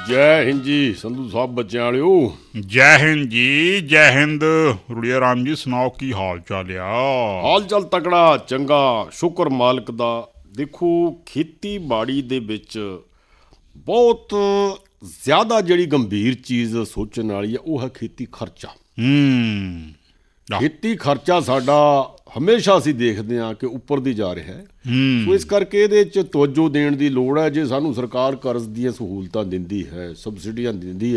ਜੈ ਹਿੰਦ ਜੀ ਸੰਧੂ ਸਾਹਿਬ ਬੱਚਿਆਂ ਵਾਲਿਓ। ਜੈ ਹਿੰਦ ਜੀ, ਜੈ ਹਿੰਦ। ਰੁੜੀਆ ਰਾਮ ਜੀ ਸੁਣਾਓ, ਕੀ ਹਾਲ ਚਾਲ ਆ? ਹਾਲ ਚਾਲ ਤਕੜਾ, ਚੰਗਾ, ਸ਼ੁਕਰ ਮਾਲਕ ਦਾ। ਦੇਖੋ, ਖੇਤੀਬਾੜੀ ਦੇ ਵਿੱਚ ਬਹੁਤ ਜ਼ਿਆਦਾ ਜਿਹੜੀ ਗੰਭੀਰ ਚੀਜ਼ ਸੋਚਣ ਵਾਲੀ ਆ ਉਹ ਹੈ ਖੇਤੀ ਖਰਚਾ। ਖੇਤੀ ਖਰਚਾ ਸਾਡਾ ਹਮੇਸ਼ਾ ਅਸੀਂ ਦੇਖਦੇ ਹਾਂ ਕਿ ਉੱਪਰ ਦੀ ਜਾ ਰਿਹਾ ਹੈ। ਸੋ ਇਸ ਕਰਕੇ ਇਹਦੇ 'ਚ ਤਵੱਜੋ ਦੇਣ ਦੀ ਲੋੜ ਹੈ। ਜੇ ਸਾਨੂੰ ਸਰਕਾਰ ਕਰਜ਼ ਦੀਆਂ ਸਹੂਲਤਾਂ ਦਿੰਦੀ ਹੈ, ਸਬਸਿਡੀਆਂ ਦਿੰਦੀ